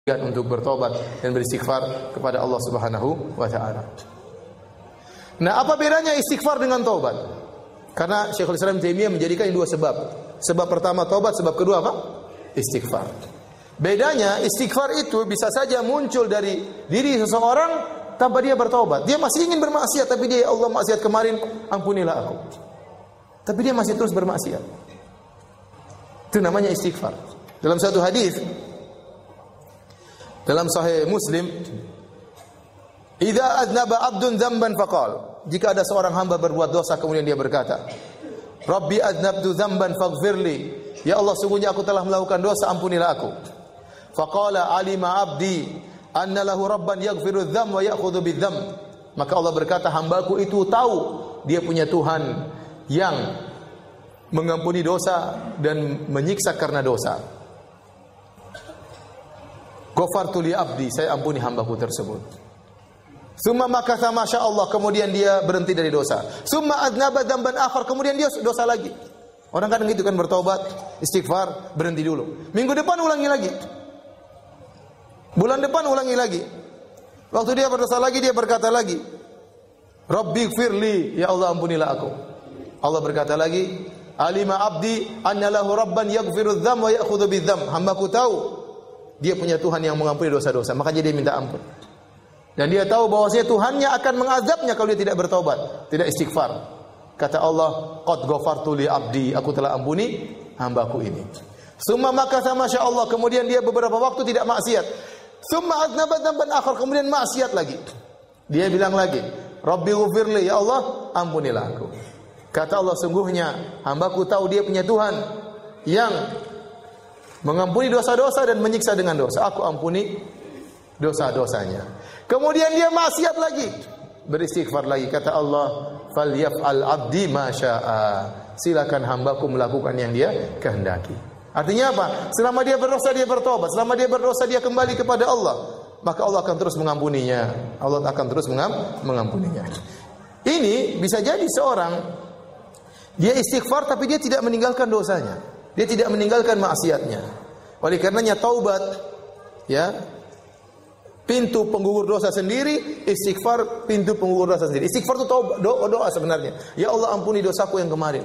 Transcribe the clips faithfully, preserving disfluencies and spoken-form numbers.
untuk bertobat dan beristighfar kepada Allah Subhanahu wa taala. Nah, apa bedanya istighfar dengan taubat? Karena Syekhul Islam Taimiyah menjadikan dua sebab. Sebab pertama taubat, sebab kedua apa? Istighfar. Bedanya istighfar itu bisa saja muncul dari diri seseorang tanpa dia bertobat. Dia masih ingin bermaksiat tapi dia, ya Allah, maksiat kemarin, ampunilah aku. Tapi dia masih terus bermaksiat. Itu namanya istighfar. Dalam satu hadis dalam Sahih Muslim, "Idza aznaba 'abdun dzamban faqala", jika ada seorang hamba berbuat dosa kemudian dia berkata, "Rabbi aznabtu dzamban faghfirli", ya Allah, sungguhnya aku telah melakukan dosa, ampunilah aku. Faqala alima 'abdi anna lahu rabban yaghfiru dzam wa ya'khudhu bidzam, maka Allah berkata, hambaku itu tahu dia punya Tuhan yang mengampuni dosa dan menyiksa karena dosa. Ghafartu li abdi, saya ampuni hambaku tersebut. Summa makatha masya Allah, kemudian dia berhenti dari dosa. Summa adnaba dzamban akhar, kemudian dia dosa lagi. Orang kadang gitu kan, bertobat, istighfar, berhenti dulu. Minggu depan ulangi lagi. Bulan depan ulangi lagi. Waktu dia berdosa lagi, dia berkata lagi, Rabbi gfirli, ya Allah, ampunilah aku. Allah berkata lagi, alima abdi anna lahu rabban yaghfiru dzam wa ya'khudhu bidzam, hambaku tahu dia punya Tuhan yang mengampuni dosa-dosa, makanya dia minta ampun. Dan dia tahu bahwasanya Tuhannya akan mengazabnya kalau dia tidak bertobat, tidak istighfar. Kata Allah, qad ghafartu li abdi, aku telah ampuni hambaku ini. Summa makatha masya Allah, kemudian dia beberapa waktu tidak maksiat. Summa aznaba dzamban akhar, kemudian maksiat lagi. Dia bilang lagi, Rabbi ghfirli, ya Allah, ampunilah aku. Kata Allah, sungguhnya hambaku tahu dia punya Tuhan yang mengampuni dosa-dosa dan menyiksa dengan dosa. Aku ampuni dosa-dosanya. Kemudian dia maksiat lagi, beristighfar lagi. Kata Allah, falyaf'al 'abdi ma syaa, silakan hambaku melakukan yang dia kehendaki. Artinya apa? Selama dia berdosa dia bertobat, selama dia berdosa dia kembali kepada Allah, maka Allah akan terus mengampuninya. Allah akan terus mengam, mengampuninya. Ini bisa jadi seorang dia istighfar tapi dia tidak meninggalkan dosanya. Dia tidak meninggalkan maksiatnya. Oleh karenanya taubat, ya, pintu penggugur dosa sendiri, istighfar pintu penggugur dosa sendiri. Istighfar itu taubat, doa, doa sebenarnya. Ya Allah, ampuni dosaku yang kemarin.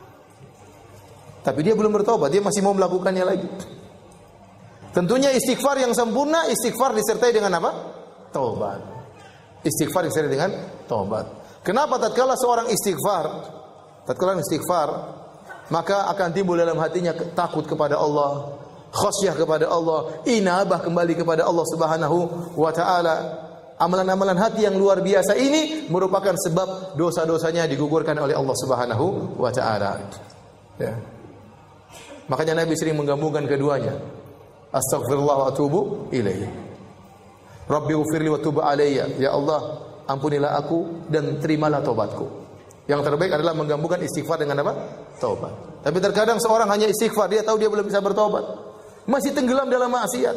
Tapi dia belum bertobat, dia masih mau melakukannya lagi. Tentunya istighfar yang sempurna, istighfar disertai dengan apa? Taubat. Istighfar disertai dengan taubat. Kenapa tatkala seorang istighfar, tatkala istighfar, maka akan timbul dalam hatinya takut kepada Allah, khasyah kepada Allah, inabah kembali kepada Allah Subhanahu wa taala. Amalan-amalan hati yang luar biasa ini merupakan sebab dosa-dosanya digugurkan oleh Allah Subhanahu wa taala. Ya. Makanya Nabi sering menggabungkan keduanya. Astaghfirullah wa atubu ilaihi. Rabbi ighfirli wa tub alayya. Ya Allah, ampunilah aku dan terimalah taubatku. Yang terbaik adalah menggabungkan istighfar dengan apa? Taubat. Tapi terkadang seorang hanya istighfar, dia tahu dia belum bisa bertobat, masih tenggelam dalam maksiat.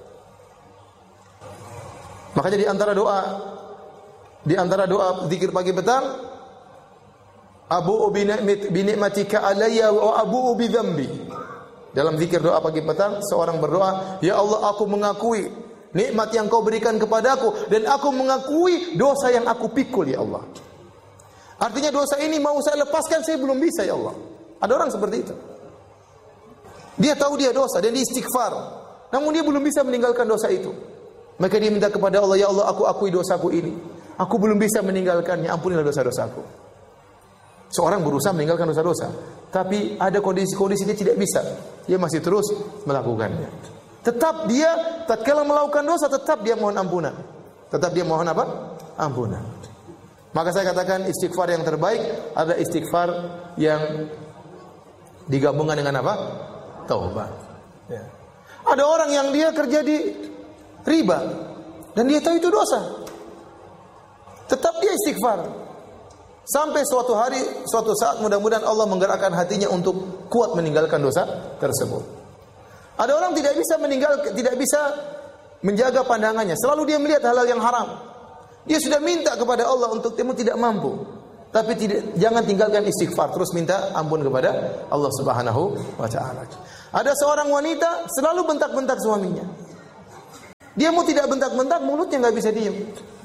Makanya di antara doa, di antara doa zikir pagi petang, Abu'u bi ni'matika alayya wa abu'u bi dzambi. Dalam zikir doa pagi petang, seorang berdoa, ya Allah, aku mengakui nikmat yang Kau berikan kepadaku dan aku mengakui dosa yang aku pikul, ya Allah. Artinya dosa ini mau saya lepaskan, saya belum bisa, ya Allah. Ada orang seperti itu. Dia tahu dia dosa dan dia istighfar, namun dia belum bisa meninggalkan dosa itu. Maka dia minta kepada Allah, ya Allah, aku akui dosaku ini. Aku belum bisa meninggalkannya, ampunilah dosa-dosaku. Seorang berusaha meninggalkan dosa-dosa, tapi ada kondisi-kondisi dia tidak bisa. Dia masih terus melakukannya. Tetap dia tatkala melakukan dosa, tetap dia mohon ampunan. Tetap dia mohon apa? Ampunan. Maka saya katakan istighfar yang terbaik adalah istighfar yang digabungkan dengan apa? Taubat. Ya. Ada orang yang dia kerja di riba dan dia tahu itu dosa. Tetap dia istighfar. Sampai suatu hari, suatu saat mudah-mudahan Allah menggerakkan hatinya untuk kuat meninggalkan dosa tersebut. Ada orang tidak bisa meninggalkan, tidak bisa menjaga pandangannya. Selalu dia melihat hal-hal yang haram. Dia sudah minta kepada Allah untuk temu tidak mampu. Tapi tidak, jangan tinggalkan istighfar, terus minta ampun kepada Allah Subhanahu wa taala. Ada seorang wanita selalu bentak-bentak suaminya. Dia mau tidak bentak-bentak, mulutnya nggak bisa diam.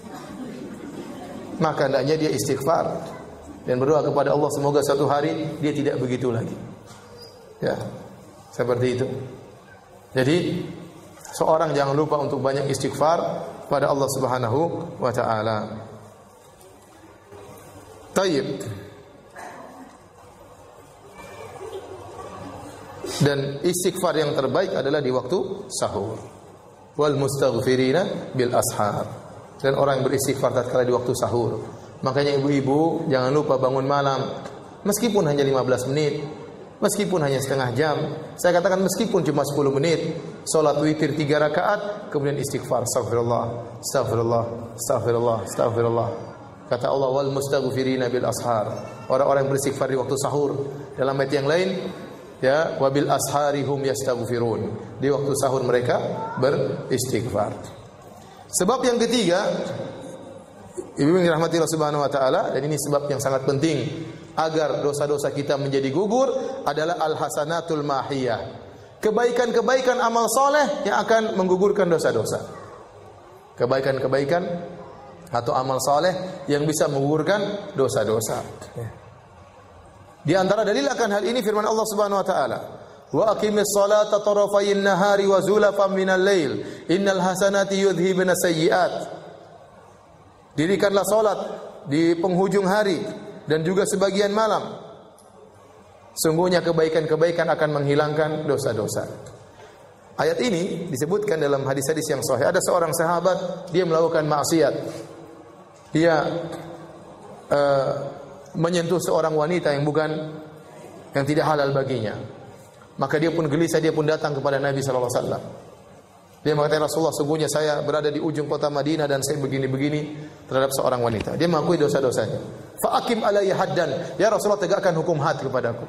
Maka hendaknya dia istighfar dan berdoa kepada Allah semoga suatu hari dia tidak begitu lagi. Ya, seperti itu. Jadi seorang jangan lupa untuk banyak istighfar pada Allah Subhanahu wa taala. Tayyib. Dan istighfar yang terbaik adalah di waktu sahur. Wal mustaghfirina bil ashar. Dan orang yang beristighfar tatkala di waktu sahur. Makanya ibu-ibu jangan lupa bangun malam meskipun hanya lima belas menit, meskipun hanya setengah jam. Saya katakan meskipun cuma sepuluh menit, salat witir tiga rakaat, kemudian istighfar, astagfirullah, astagfirullah, astagfirullah, astagfirullah. Kata Allah wal mustaghfirina bil ashar. Orang-orang yang beristighfar di waktu sahur. Dalam ayat yang lain, ya, wabil asharihum yastaghfirun. Di waktu sahur mereka beristighfar. Sebab yang ketiga, ibu yang dirahmati Allah Subhanahu wa taala, dan ini sebab yang sangat penting agar dosa-dosa kita menjadi gugur adalah al-hasanatul mahiyah. Kebaikan-kebaikan amal soleh yang akan menggugurkan dosa-dosa. Kebaikan-kebaikan atau amal soleh yang bisa menggugurkan dosa-dosa. Di antara dalil akan hal ini firman Allah Subhanahu wa taala, wa aqimis salata tarafayin nahari wa zulafan minal lail innal hasanati yudhibna sayyi'at. Dirikanlah salat di penghujung hari dan juga sebagian malam. Sungguhnya kebaikan-kebaikan akan menghilangkan dosa-dosa. Ayat ini disebutkan dalam hadis-hadis yang sahih. Ada seorang sahabat, dia melakukan maksiat. Dia uh, menyentuh seorang wanita yang bukan, yang tidak halal baginya. Maka dia pun gelisah, dia pun datang kepada Nabi sallallahu alaihi wasallam. Dia mengatakan, Rasulullah, sungguhnya saya berada di ujung kota Madinah dan saya begini-begini terhadap seorang wanita. Dia mengakui dosa-dosanya. Fa aqim alayya haddan. Ya Rasulullah, tegakkan hukum had kepadaku.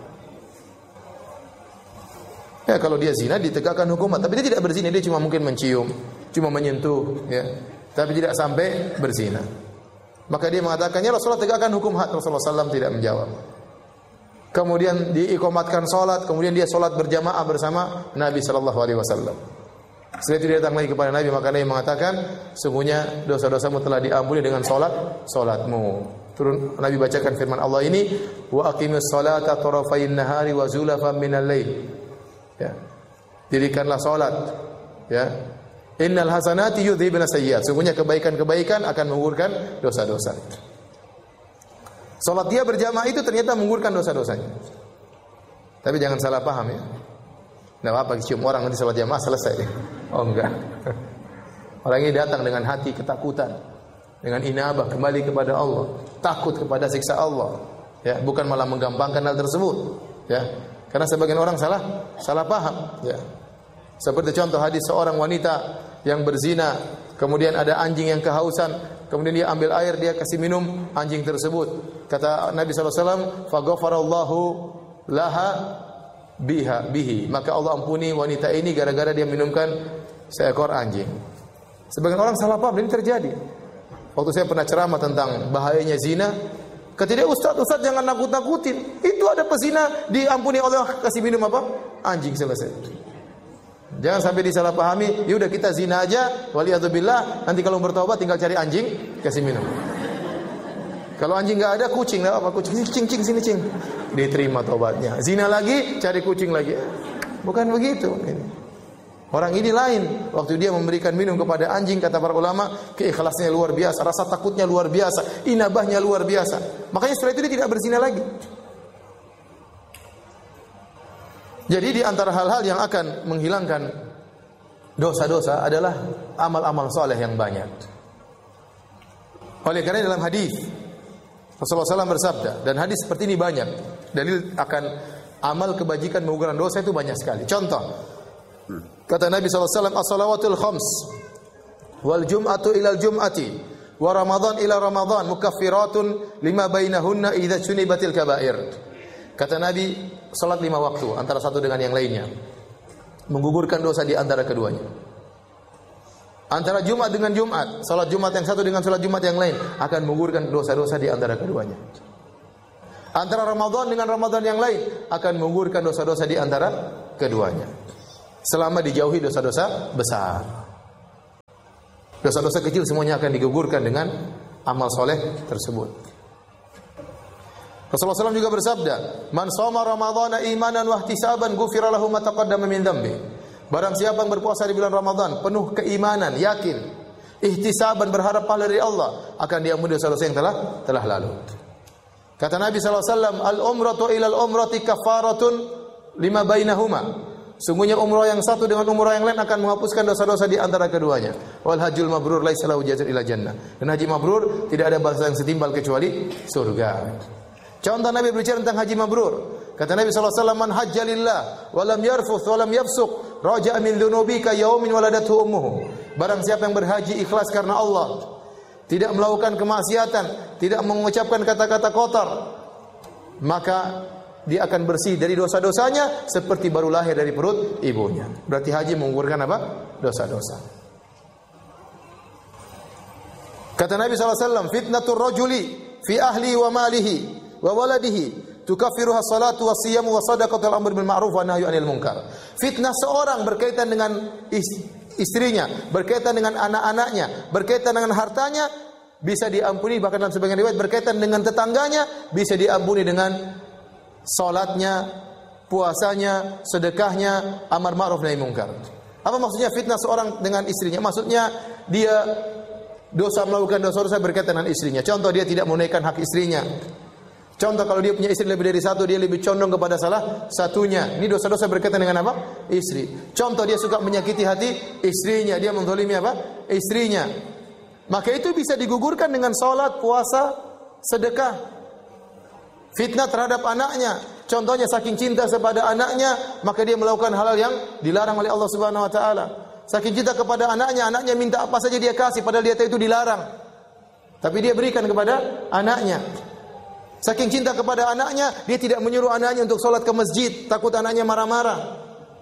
Ya, kalau dia zina ditegakkan hukum had, tapi dia tidak berzina, dia cuma mungkin mencium, cuma menyentuh, ya. Tapi tidak sampai berzina. Maka dia mengatakan, ya Rasulullah, tegakkan hukum had. Rasulullah sallallahu alaihi wasallam tidak menjawab. Kemudian diikomatkan salat, kemudian dia salat berjamaah bersama Nabi sallallahu alaihi wasallam. Setelah itu dia datang lagi kepada Nabi, maka Nabi mengatakan, sungguhnya dosa-dosamu telah diampuni dengan salat, salatmu. Turun Nabi bacakan firman Allah ini, wa aqimis salata tarafayin nahari wa zulafan minal lail. Ya. Dirikanlah salat, ya. Innal hasanati yudhibna sayyi'at. Sungguhnya kebaikan-kebaikan akan menggugurkan dosa-dosa. Salat dia berjamaah itu ternyata menggugurkan dosa-dosanya. Tapi jangan salah paham, ya. Tidak apa-apa cium orang nanti salat jamaah selesai. Oh enggak. Orang ini datang dengan hati ketakutan, dengan inabah kembali kepada Allah, takut kepada siksa Allah, ya, bukan malah menggampangkan hal tersebut, ya. Karena sebagian orang salah salah paham, ya. Seperti contoh hadis seorang wanita yang berzina, kemudian ada anjing yang kehausan, kemudian dia ambil air, dia kasih minum anjing tersebut. Kata Nabi sallallahu alaihi wasallam, "Faghfarallahu laha biha bihi." Maka Allah ampuni wanita ini gara-gara dia minumkan seekor anjing. Sebagian orang salah paham, ini terjadi. Waktu saya pernah ceramah tentang bahayanya zina, kata dia, "Ustaz, Ustaz jangan nakut-nakutin. Itu ada pezina diampuni Allah kasih minum apa? Anjing, selesai." Jangan sampai disalahpahami, ya udah kita zina aja, waliyadzubillah, nanti kalau bertobat tinggal cari anjing, kasih minum. Kalau anjing enggak ada, kucing, enggak apa, kucing, cing cing sini cing. Diterima tobatnya. Zina lagi, cari kucing lagi. Bukan begitu. Orang ini lain. Waktu dia memberikan minum kepada anjing, kata para ulama, keikhlasannya luar biasa, rasa takutnya luar biasa, inabahnya luar biasa. Makanya setelah itu dia tidak berzina lagi. Jadi di antara hal-hal yang akan menghilangkan dosa-dosa adalah amal-amal soleh yang banyak. Oleh karena dalam hadis Rasulullah shallallahu alaihi wasallam bersabda, dan hadis seperti ini banyak. Dalil akan amal kebajikan menggugurkan dosa itu banyak sekali. Contoh, kata Nabi shallallahu alaihi wasallam, as-salawatul khams wal jum'atu ilal jum'ati wa ramadhan ila ramadhan mukaffiratun lima bainahunna idza sunibatil kaba'ir. Kata Nabi, salat lima waktu antara satu dengan yang lainnya menggugurkan dosa di antara keduanya. Antara Jumat dengan Jumat, salat Jumat yang satu dengan salat Jumat yang lain akan menggugurkan dosa-dosa di antara keduanya. Antara Ramadan dengan Ramadan yang lain akan menggugurkan dosa-dosa di antara keduanya. Selama dijauhi dosa-dosa besar. Dosa-dosa kecil semuanya akan digugurkan dengan amal soleh tersebut. Rasulullah shallallahu alaihi wasallam juga bersabda, "Man shoma Ramadhana imanan wa ihtisaban ghufira lahu ma taqaddama min dhanbi." Barang siapa yang berpuasa di bulan Ramadan penuh keimanan, yakin, ihtisaban berharap pahala dari Allah, akan diampuni dosa-dosa yang telah telah lalu. Kata Nabi shallallahu alaihi wasallam, "Al-umratu ila al-umrati kafaratun lima bainahuma." Sungguhnya umrah yang satu dengan umrah yang lain akan menghapuskan dosa-dosa di antara keduanya. Wal hajjul mabrur laisa lahu jazaa'un illa jannah. Dan haji mabrur tidak ada balasan yang setimpal kecuali surga. Contoh Nabi berbicara tentang haji mabrur. Kata Nabi sallallahu alaihi wasallam, "Man hajja lillah wa lam yarfuth wa lam yafsuq, raja'a min dhunubi ka yaumin waladathu ummuhu." Barang siapa yang berhaji ikhlas karena Allah, tidak melakukan kemaksiatan, tidak mengucapkan kata-kata kotor, maka dia akan bersih dari dosa-dosanya seperti baru lahir dari perut ibunya. Berarti haji menggugurkan apa? Dosa-dosa. Kata Nabi sallallahu alaihi wasallam, "Fitnatur rajuli fi ahli wa malihi wa waladihi tukaffiruha salatu wa siyamu wa sadaqatul amr bil ma'ruf wa nahyu 'anil munkar." Fitnah seorang berkaitan dengan istrinya, berkaitan dengan anak-anaknya, berkaitan dengan hartanya bisa diampuni, bahkan dalam sebagian riwayat berkaitan dengan tetangganya bisa diampuni dengan salatnya, puasanya, sedekahnya, amar ma'ruf nahi munkar. Apa maksudnya fitnah seorang dengan istrinya? Maksudnya dia dosa melakukan dosa-dosa berkaitan dengan istrinya. Contoh, dia tidak menunaikan hak istrinya. Contoh, kalau dia punya istri lebih dari satu, dia lebih condong kepada salah satunya. Ini dosa-dosa berkaitan dengan apa? Istri. Contoh, dia suka menyakiti hati istrinya, dia menzalimi apa? Istrinya. Maka itu bisa digugurkan dengan salat, puasa, sedekah. Fitnah terhadap anaknya, contohnya saking cinta kepada anaknya, maka dia melakukan hal-hal yang dilarang oleh Allah Subhanahu wa taala. Saking cinta kepada anaknya, anaknya minta apa saja dia kasih padahal dia tahu itu dilarang. Tapi dia berikan kepada anaknya. Saking cinta kepada anaknya, dia tidak menyuruh anaknya untuk sholat ke masjid, takut anaknya marah-marah.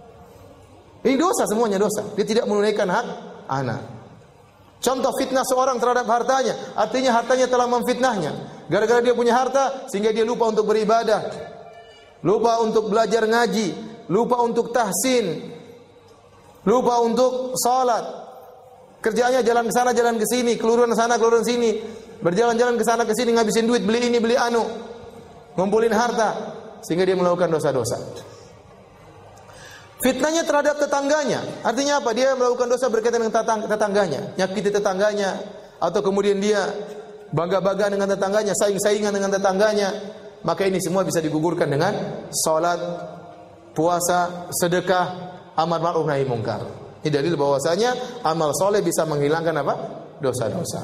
Ini dosa, semuanya dosa. Dia tidak menunaikan hak anak. Contoh fitnah seorang terhadap hartanya, artinya hartanya telah memfitnahnya. Gara-gara dia punya harta sehingga dia lupa untuk beribadah, lupa untuk belajar ngaji, lupa untuk tahsin, lupa untuk salat. Kerjanya jalan ke sana, jalan ke sini, keluruan sana, keluruan sini, berjalan-jalan ke sana ke sini ngabisin duit, beli ini, beli anu, ngumpulin harta sehingga dia melakukan dosa-dosa. Fitnahnya terhadap tetangganya, artinya apa? Dia melakukan dosa berkaitan dengan tetangganya, nyakiti tetangganya, atau kemudian dia bangga-bangga dengan tetangganya, saing-saingan dengan tetangganya. Maka ini semua bisa digugurkan dengan salat, puasa, sedekah, amar ma'ruf nahi munkar. Ini dalil bahwasanya amal soleh bisa menghilangkan apa? Dosa-dosa.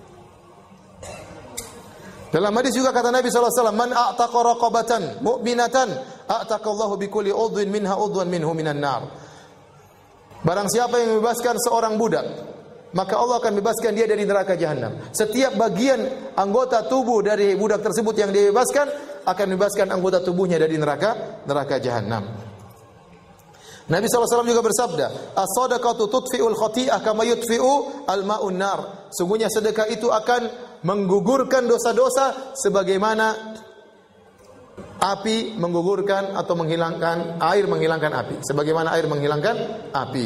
Dalam hadis juga kata Nabi sallallahu alaihi wasallam, "Man a'taqa raqabatan mu'minatan, a'taqallahu bikulli udwin minha udwan minhu minan nar." Barang siapa yang membebaskan seorang budak, maka Allah akan bebaskan dia dari neraka jahanam. Setiap bagian anggota tubuh dari budak tersebut yang dia bebaskan akan bebaskan anggota tubuhnya dari neraka neraka jahanam. Nabi sallallahu alaihi wasallam juga bersabda, "As-shadaqatu tudfi'ul khati'ah kama yudfi'u al-ma'un nar." Sungguhnya sedekah itu akan menggugurkan dosa-dosa sebagaimana api menggugurkan atau menghilangkan air menghilangkan api, sebagaimana air menghilangkan api.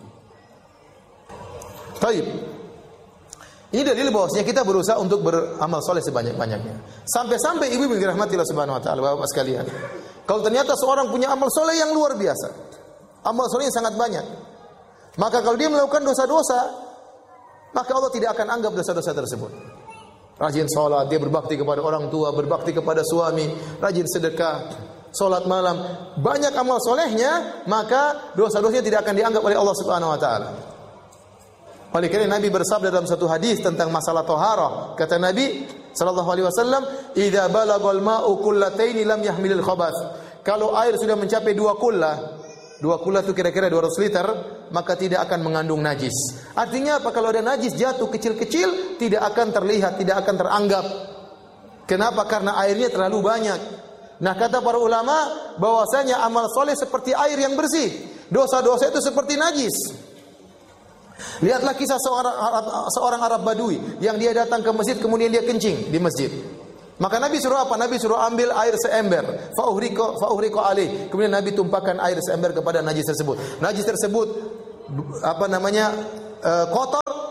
Baik. Ini dalil bahwasanya kita berusaha untuk beramal soleh sebanyak-banyaknya. Sampai-sampai ibu yang dirahmati Allah Subhanahu wa taala, Bapak sekalian. Kalau ternyata seorang punya amal soleh yang luar biasa, amal soleh yang sangat banyak, maka kalau dia melakukan dosa-dosa, maka Allah tidak akan anggap dosa-dosa tersebut. Rajin sholat, dia berbakti kepada orang tua, berbakti kepada suami, rajin sedekah, sholat malam, banyak amal solehnya, maka dosa-dosanya tidak akan dianggap oleh Allah Subhanahu wa taala. Oleh karena Nabi bersabda dalam satu hadis tentang masalah taharah, kata Nabi sallallahu alaihi wasallam, "Idza balagal ma'u qullataini lam yahmilil khabath." Kalau air sudah mencapai dua kullah, dua kullah itu kira-kira dua ratus liter, maka tidak akan mengandung najis. Artinya apa? Kalau ada najis jatuh kecil-kecil, tidak akan terlihat, tidak akan teranggap. Kenapa? Karena airnya terlalu banyak. Nah, kata para ulama bahwasanya amal soleh seperti air yang bersih, dosa-dosa itu seperti najis. Lihatlah kisah seorang Arab, seorang Arab Badui yang dia datang ke masjid kemudian dia kencing di masjid. Maka Nabi suruh apa? Nabi suruh ambil air seember, fauhriko fauhriko alih. Kemudian Nabi tumpahkan air seember kepada najis tersebut. Najis tersebut apa namanya? E, kotor,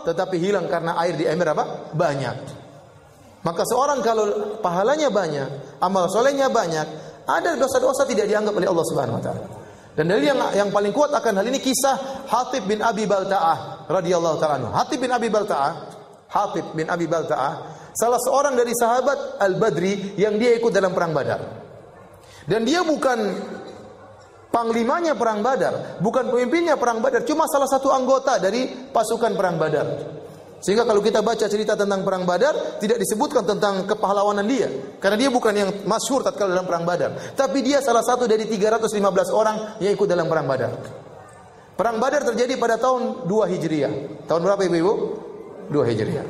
tetapi hilang karena air di ember apa? Banyak. Maka seorang kalau pahalanya banyak, amal solehnya banyak, ada dosa-dosa tidak dianggap oleh Allah Subhanahu wa taala. Dan dalil yang yang paling kuat akan hal ini kisah Hatib bin Abi Balta'ah radhiyallahu taala anhu. Hatib bin Abi Balta'ah, Hatib bin Abi Balta'ah, salah seorang dari sahabat Al-Badri yang dia ikut dalam perang Badar. Dan dia bukan panglimanya perang Badar, bukan pemimpinnya perang Badar, cuma salah satu anggota dari pasukan perang Badar. Sehingga kalau kita baca cerita tentang perang Badar, tidak disebutkan tentang kepahlawanan dia, karena dia bukan yang masyhur tatkala dalam perang Badar, tapi dia salah satu dari tiga ratus lima belas orang yang ikut dalam perang Badar. Perang Badar terjadi pada tahun dua Hijriah. Tahun berapa Ibu-ibu? dua Hijriah.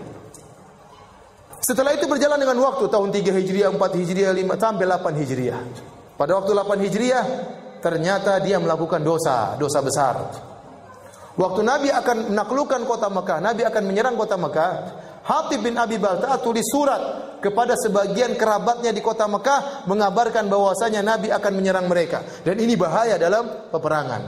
Setelah itu berjalan dengan waktu, tahun tiga Hijriah, empat Hijriah, lima sampai delapan Hijriah. Pada waktu delapan Hijriah, ternyata dia melakukan dosa, dosa besar. Waktu Nabi akan menaklukkan kota Mekah, Nabi akan menyerang kota Mekah, Hatib bin Abi Balta'ah tulis surat kepada sebagian kerabatnya di kota Mekah mengabarkan bahwasanya Nabi akan menyerang mereka. Dan ini bahaya dalam peperangan.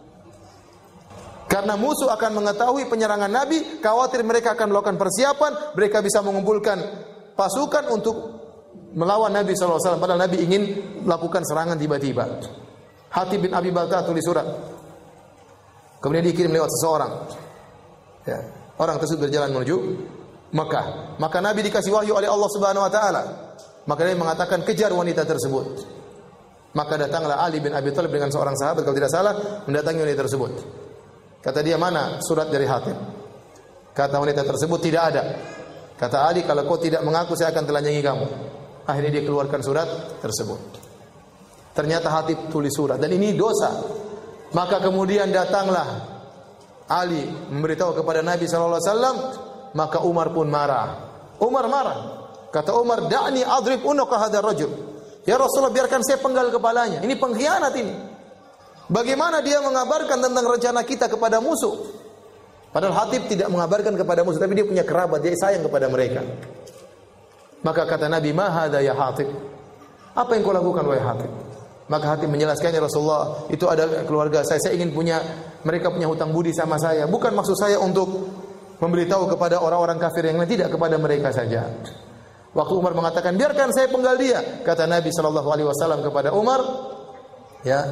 Karena musuh akan mengetahui penyerangan Nabi, khawatir mereka akan melakukan persiapan, mereka bisa mengumpulkan pasukan untuk melawan Nabi shallallahu alaihi wasallam. Padahal Nabi ingin melakukan serangan tiba-tiba. Hatib bin Abi Balta'ah tulis surat. Kemudian dikirim lewat seseorang. Ya. Orang tersebut berjalan menuju Mekah. Maka Nabi dikasih wahyu oleh Allah Subhanahu wa taala. Maka dia mengatakan kejar wanita tersebut. Maka datanglah Ali bin Abi Thalib dengan seorang sahabat kalau tidak salah mendatangi wanita tersebut. Kata dia, mana surat dari Hatib? Kata wanita tersebut, tidak ada. Kata Ali, kalau kau tidak mengaku saya akan telanjangi kamu. Akhirnya dia keluarkan surat tersebut. Ternyata Hatib tulis surat dan ini dosa. Maka kemudian datanglah Ali memberitahu kepada Nabi sallallahu alaihi wasallam, maka Umar pun marah. Umar marah. Kata Umar, "Da'ni adrib unuqa hadzal rajul." Ya Rasulullah, biarkan saya penggal kepalanya. Ini pengkhianat ini. Bagaimana dia mengabarkan tentang rencana kita kepada musuh? Padahal Hatib tidak mengabarkan kepada musuh, tapi dia punya kerabat, dia sayang kepada mereka. Maka kata Nabi, "Ma hadza ya Hatib?" Apa yang kau lakukan wahai Hatib? Maka Hatib menjelaskannya, Rasulullah, itu ada keluarga saya, saya ingin punya, mereka punya hutang budi sama saya. Bukan maksud saya untuk memberitahu kepada orang-orang kafir yang lain, tidak, kepada mereka saja. Waktu Umar mengatakan, biarkan saya penggal dia, kata Nabi sallallahu alaihi wasallam kepada Umar, ya,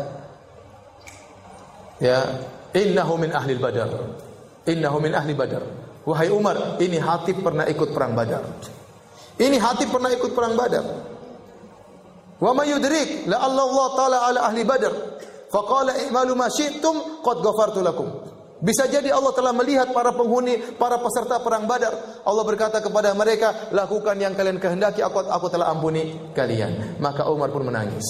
ya, innahu min ahli Badar, innahu min ahli Badar. Wahai Umar, ini Hatib pernah ikut perang Badar. Ini Hatib pernah ikut perang Badar. Wa may yudrik la Allah taala ala ahli Badar faqala i'malu ma syi'tum qad ghafartu lakum. Bisa jadi Allah telah melihat para penghuni, para peserta perang Badar. Allah berkata kepada mereka, lakukan yang kalian kehendaki, aku aku telah ampuni kalian. Maka Umar pun menangis.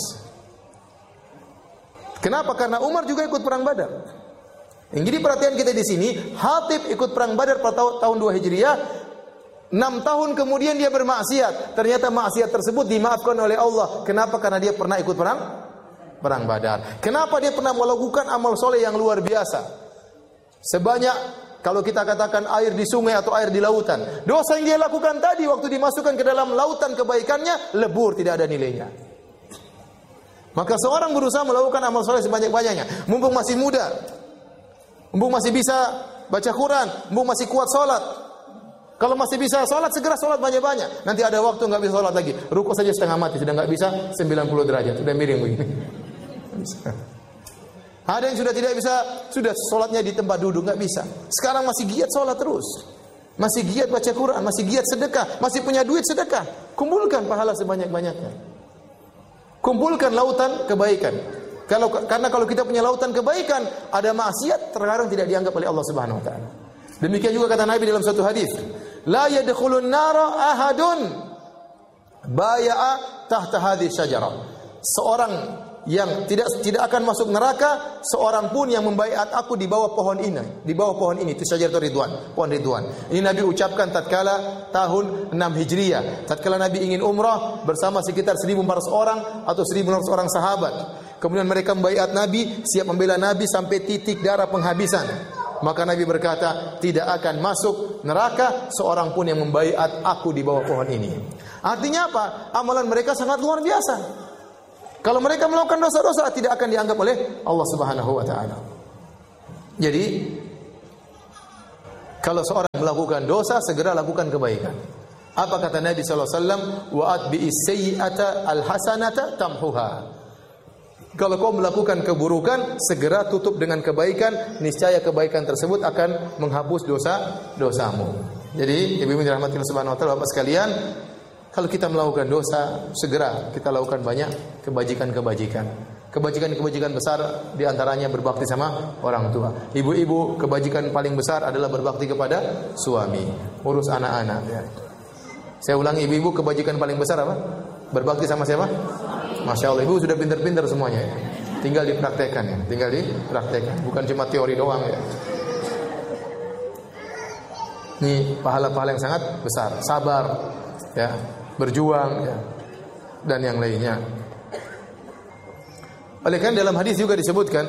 Kenapa? Karena Umar juga ikut perang Badar. Yang jadi perhatian kita di sini, Hatib ikut perang Badar pada tahun dua Hijriah. Enam tahun kemudian dia bermaksiat. Ternyata maksiat tersebut dimaafkan oleh Allah. Kenapa? Karena dia pernah ikut perang perang Badar. Kenapa dia pernah melakukan amal soleh yang luar biasa? Sebanyak, kalau kita katakan air di sungai atau air di lautan. Dosa yang dia lakukan tadi waktu dimasukkan ke dalam lautan kebaikannya lebur, tidak ada nilainya. Maka seorang berusaha melakukan amal soleh sebanyak-banyaknya. Mumpung masih muda, mumpung masih bisa baca Quran, mumpung masih kuat sholat. Kalau masih bisa sholat, segera sholat banyak-banyak. Nanti ada waktu nggak bisa sholat lagi, rukuk saja setengah mati, sudah nggak bisa sembilan puluh derajat, sudah miring begini. Ada yang sudah tidak bisa, sudah sholatnya di tempat duduk, nggak bisa. Sekarang masih giat sholat terus, masih giat baca Quran, masih giat sedekah, masih punya duit sedekah. Kumpulkan pahala sebanyak-banyaknya. Kumpulkan lautan kebaikan. Kalau karena kalau kita punya lautan kebaikan, ada maksiat terkadang tidak dianggap oleh Allah Subhanahu wa taala. Demikian juga kata Nabi dalam suatu hadis, la yadkhulun nara ahadun baya'a tahta hadhihi syajarah. Seorang yang tidak tidak akan masuk neraka seorang pun yang membaiat aku di bawah pohon ini, di bawah pohon ini, itu syajaratul ridwan, pohon ridwan. Ini Nabi ucapkan tatkala tahun enam Hijriah, tatkala Nabi ingin umrah bersama sekitar seribu empat ratus orang atau seribu enam ratus orang sahabat. Kemudian mereka membaiat Nabi, siap membela Nabi sampai titik darah penghabisan. Maka Nabi berkata, tidak akan masuk neraka seorang pun yang membaiat aku di bawah pohon ini. Artinya apa? Amalan mereka sangat luar biasa. Kalau mereka melakukan dosa-dosa, tidak akan dianggap oleh Allah Subhanahu wa taala. Jadi Kalau seorang melakukan dosa, segera lakukan kebaikan. Apa kata Nabi sallallahu alaihi wasallam? Wa atbi'is sayyi'ata al-hasanata tamhuha. Kalau kau melakukan keburukan, segera tutup dengan kebaikan, niscaya kebaikan tersebut akan menghapus dosa-dosamu. Jadi, ibu-ibu dirahmati Allah Subhanahu wa taala, Bapak sekalian, kalau kita melakukan dosa, segera kita lakukan banyak kebajikan-kebajikan. Kebajikan-kebajikan besar diantaranya berbakti sama orang tua. Ibu-ibu, kebajikan paling besar adalah berbakti kepada suami, urus anak-anak. Ya. Saya ulangi, ibu-ibu, kebajikan paling besar apa? Berbakti sama siapa? Masya Allah, ibu sudah pintar-pintar semuanya. Ya. Tinggal dipraktekkan ya, tinggal dipraktekkan, bukan cuma teori doang ya. Ini pahala-pahala yang sangat besar, sabar, ya, berjuang, ya, dan yang lainnya. Oleh karena dalam hadis juga disebutkan,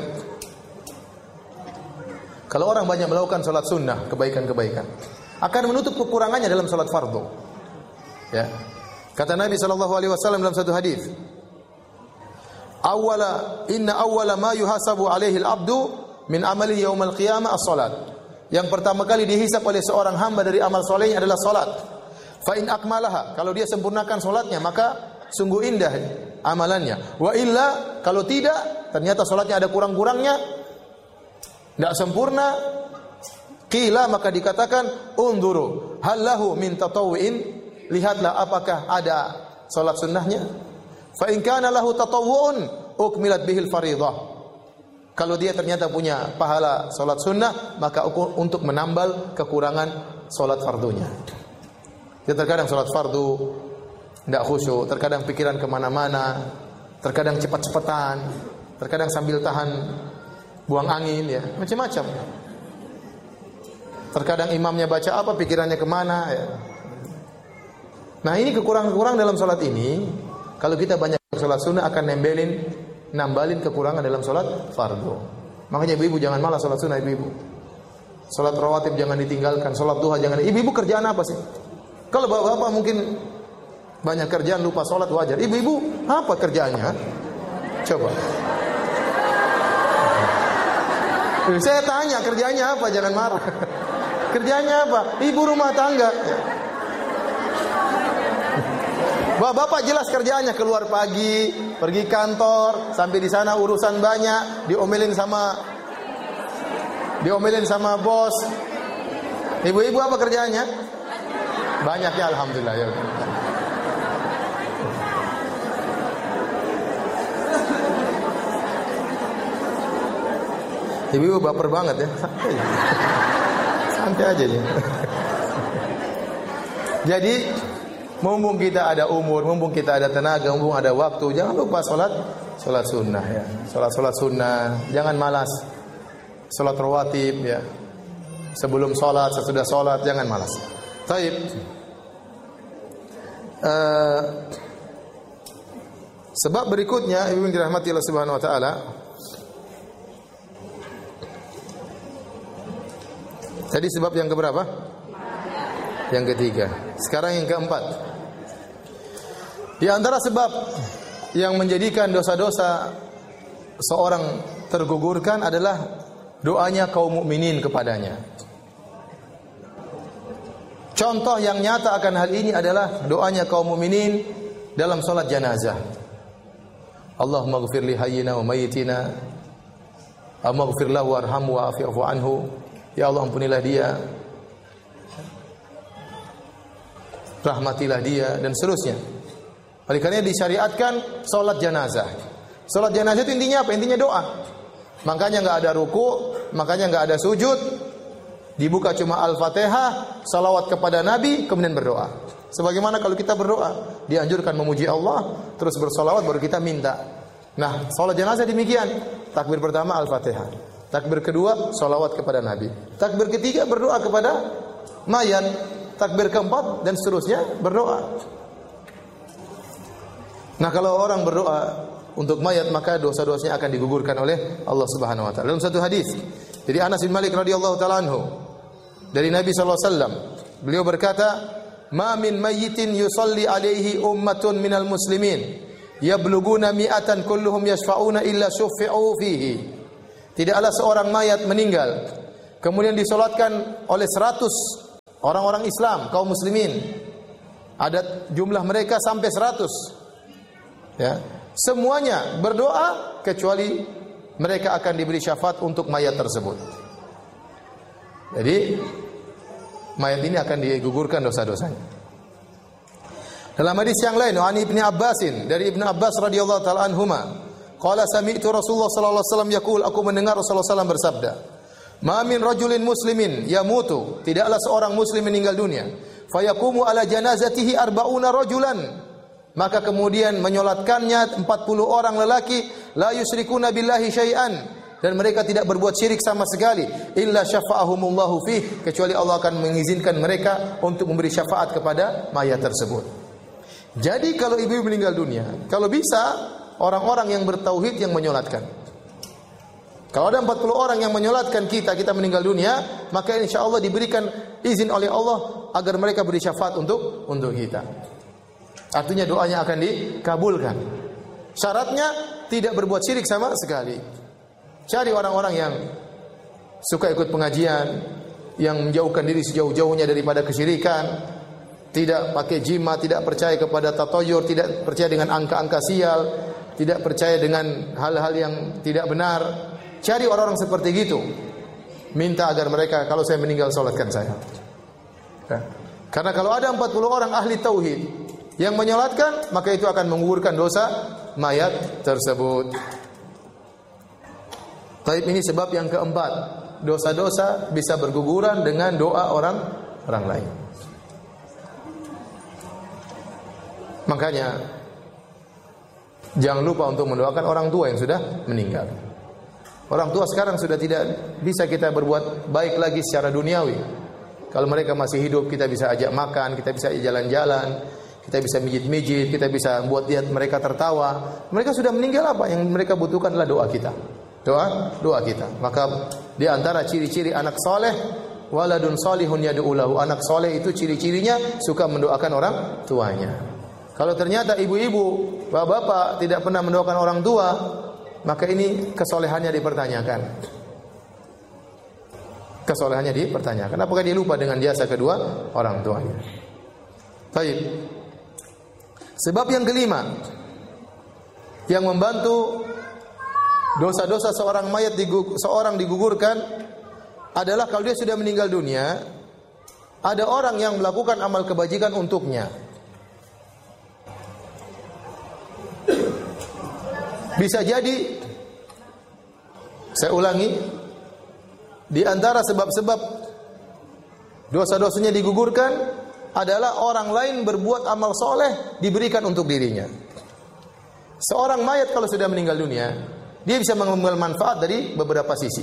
kalau orang banyak melakukan salat sunnah, kebaikan-kebaikan, akan menutup kekurangannya dalam salat fardu. Ya. Kata Nabi sallallahu alaihi wasallam dalam satu hadis, "Awwala inna awwala ma yuhasabu alaihi al-'abdu min amalihi yaumal qiyamah as-salat." Yang pertama kali dihisab oleh seorang hamba dari amal solehnya adalah salat. Fa in akmalaha, kalau dia sempurnakan salatnya, maka sungguh indah amalannya. Wa illa, kalau tidak, ternyata salatnya ada kurang-kurangnya, tidak sempurna, qila, maka dikatakan unduru hal lahu min tatawwu'in, lihatlah apakah ada salat sunnahnya. Fa in kana lahu tatawwu'un ukmilat bihil fariidhah. Kalau dia ternyata punya pahala salat sunnah, maka untuk menambal kekurangan salat fardunya. Dia terkadang salat fardu tidak khusyuk, terkadang pikiran kemana-mana, terkadang cepat-cepatan, terkadang sambil tahan buang angin, ya, macam-macam. Terkadang imamnya baca apa, pikirannya kemana, ya. Nah, ini kekurangan-kekurangan dalam salat ini. Kalau kita banyak salat sunnah akan nembelin, nambalin kekurangan dalam salat fardu. Makanya ibu-ibu jangan malas salat sunnah, ibu-ibu. Salat rawatib jangan ditinggalkan, salat duha jangan. Ibu-ibu kerjaan apa sih? Kalau bapak-bapak mungkin banyak kerjaan lupa salat wajar. Ibu-ibu apa kerjaannya? Coba. Saya tanya kerjanya apa, jangan marah. Kerjanya apa? Ibu rumah tangga. Bapak jelas kerjaannya, keluar pagi, pergi kantor, sampai di sana urusan banyak, diomelin sama diomelin sama bos. Ibu-ibu apa kerjaannya? Banyak ya, alhamdulillah ya. Ibu-ibu baper banget ya. Santai, santai aja ya. Jadi mumpung kita ada umur, mumpung kita ada tenaga, mumpung ada waktu, jangan lupa salat salat sunnah ya. Salat-salat sunnah, jangan malas. Salat rawatib ya. Sebelum salat, sesudah salat, jangan malas. Baik. Uh, sebab berikutnya, ibu yang dirahmati Allah Subhanahu wa taala. Tadi sebab yang keberapa? Yang ketiga. Sekarang yang keempat. Di antara sebab yang menjadikan dosa-dosa seorang tergugurkan adalah doanya kaum mukminin kepadanya. Contoh yang nyata akan hal ini adalah doanya kaum mukminin dalam salat jenazah. Allahumma ighfir li hayyina wa mayyitina, Allahumma ighfir lahu warhamhu wa'fu anhu. Ya Allah, ampunilah dia, rahmatilah dia, dan seterusnya. Oleh karena disyariatkan salat jenazah. Salat jenazah itu intinya apa? Intinya doa. Makanya enggak ada ruku, makanya enggak ada sujud. Dibuka cuma Al-Fatihah, salawat kepada Nabi, kemudian berdoa. Sebagaimana kalau kita berdoa, dianjurkan memuji Allah, terus bersalawat baru kita minta. Nah, salat jenazah demikian. Takbir pertama Al-Fatihah. Takbir kedua salawat kepada Nabi. Takbir ketiga berdoa kepada mayat. Takbir keempat dan seterusnya berdoa. Nah, kalau orang berdoa untuk mayat, maka dosa-dosanya akan digugurkan oleh Allah Subhanahu wa taala. Dalam satu hadis dari Anas bin Malik radhiyallahu taala anhu dari Nabi sallallahu alaihi wasallam, beliau berkata, "Ma min mayyitin yusalli alaihi ummatun minal muslimin yabluguna mi'atan kulluhum yashfa'una illa syuffi'u fihi." Tidaklah seorang mayat meninggal kemudian disolatkan oleh seratus orang-orang Islam, kaum muslimin. Ada jumlah mereka sampai seratus. Ya. Semuanya berdoa kecuali mereka akan diberi syafaat untuk mayat tersebut. Jadi mayat ini akan digugurkan dosa-dosanya. Dalam hadis yang lain, an Ibnu Abbasin, dari Ibnu Abbas radhiyallahu taala anhuma, qala sami'tu Rasulullah sallallahu alaihi wasallam yaqul, aku mendengar Rasulullah sallallahu alaihi wasallam bersabda, ma min rajulin muslimin yamutu, tidaklah seorang muslim meninggal dunia, fayaqumu ala janazatihi arba'una rajulan, maka kemudian menyolatkannya empat puluh orang lelaki, la yusyrikuna billahi syai'an, dan mereka tidak berbuat syirik sama sekali, illa syafa'ahumullahu fih, kecuali Allah akan mengizinkan mereka untuk memberi syafaat kepada mayat tersebut. Jadi kalau ibu meninggal dunia, kalau bisa orang-orang yang bertauhid yang menyolatkan. Kalau ada empat puluh orang yang menyolatkan kita, kita meninggal dunia, maka insya Allah diberikan izin oleh Allah agar mereka beri syafaat untuk untuk kita. Artinya doanya akan dikabulkan. Syaratnya tidak berbuat syirik sama sekali. Cari orang-orang yang suka ikut pengajian, yang menjauhkan diri sejauh-jauhnya daripada kesyirikan, tidak pakai jimat, tidak percaya kepada tatoyur, tidak percaya dengan angka-angka sial, tidak percaya dengan hal-hal yang tidak benar. Cari orang-orang seperti gitu. Minta agar mereka kalau saya meninggal salatkan saya. Karena kalau ada empat puluh orang ahli tauhid yang menyolatkan, maka itu akan menggugurkan dosa mayat tersebut. Taib ini sebab yang keempat, dosa-dosa bisa berguguran dengan doa orang orang lain. Makanya jangan lupa untuk mendoakan orang tua yang sudah meninggal. Orang tua sekarang sudah tidak bisa kita berbuat baik lagi secara duniawi. Kalau mereka masih hidup, kita bisa ajak makan, kita bisa jalan-jalan, kita bisa mijit-mijit, kita bisa buat lihat mereka tertawa. Mereka sudah meninggal, apa yang mereka butuhkan adalah doa kita. Doa, doa kita. Maka di antara ciri-ciri anak soleh, waladun solihun yad'u lahu. Anak soleh itu ciri-cirinya suka mendoakan orang tuanya. Kalau ternyata ibu-ibu, bapak-bapak tidak pernah mendoakan orang tua, maka ini kesolehannya dipertanyakan. Kesolehannya dipertanyakan. Apakah dia lupa dengan jasa kedua orang tuanya? Baik. Sebab yang kelima yang membantu dosa-dosa seorang mayat digu, seorang digugurkan adalah kalau dia sudah meninggal dunia, ada orang yang melakukan amal kebajikan untuknya. Bisa jadi, saya ulangi, di antara sebab-sebab dosa-dosanya digugurkan adalah orang lain berbuat amal soleh diberikan untuk dirinya. Seorang mayat kalau sudah meninggal dunia, dia bisa mengambil manfaat dari beberapa sisi.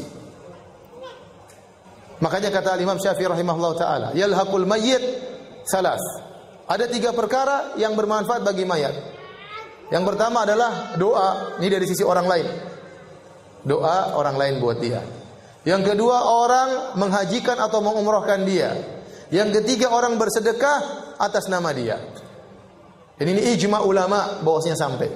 Makanya kata Imam Syafi'i rahimahullah ta'ala, yalhaqul mayyit salas. Ada tiga perkara yang bermanfaat bagi mayat. Yang pertama adalah doa, ini dari sisi orang lain. Doa orang lain buat dia. Yang kedua, orang menghajikan atau mengumrohkan dia. Yang ketiga, orang bersedekah atas nama dia. Dan ini ijma ulama bahwasanya sampai.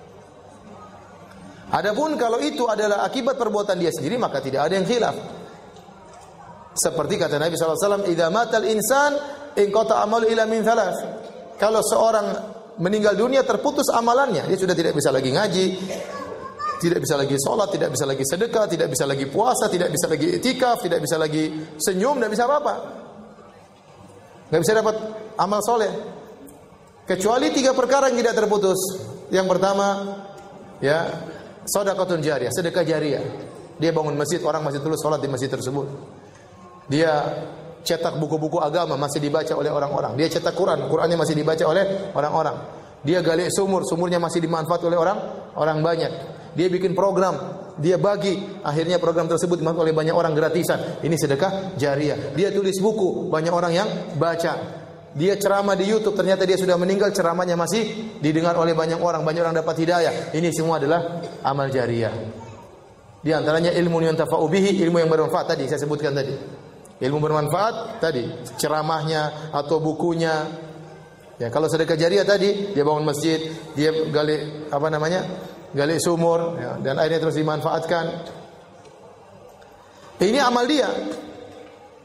Adapun kalau itu adalah akibat perbuatan dia sendiri, maka tidak ada yang khilaf. Seperti kata Nabi sallallahu alaihi wasallam, "Idza matal insan inqata amalu ila min thalas." Kalau seorang meninggal dunia, terputus amalannya, dia sudah tidak bisa lagi ngaji, tidak bisa lagi sholat, tidak bisa lagi sedekah, tidak bisa lagi puasa, tidak bisa lagi i'tikaf, tidak bisa lagi senyum, tidak bisa apa-apa, nggak bisa dapat amal soleh, kecuali tiga perkara yang tidak terputus. Yang pertama, ya, sedekahun jariyah, sedekah jariyah. Dia bangun masjid, orang masih terus sholat di masjid tersebut. Dia cetak buku-buku agama, masih dibaca oleh orang-orang. Dia cetak Quran, Qurannya masih dibaca oleh orang-orang. Dia gali sumur, sumurnya masih dimanfaat oleh orang orang banyak. Dia bikin program, dia bagi, akhirnya program tersebut dimanfaat oleh banyak orang gratisan. Ini sedekah jariyah. Dia tulis buku, banyak orang yang baca. Dia ceramah di YouTube, ternyata dia sudah meninggal, ceramahnya masih didengar oleh banyak orang, banyak orang dapat hidayah. Ini semua adalah amal jariyah. Di antaranya ilmu yang tafa'u bihi, ilmu yang bermanfaat tadi saya sebutkan tadi. Ilmu bermanfaat tadi, ceramahnya atau bukunya. Ya, kalau sedekah jariyah tadi, dia bangun masjid, dia gali apa namanya? gali sumur, ya, dan airnya terus dimanfaatkan. Ini amal dia.